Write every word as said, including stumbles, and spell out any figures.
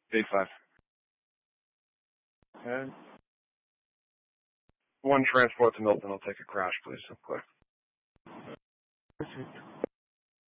eight five. And One transport to Milton. I'll take a crash, please. So quick.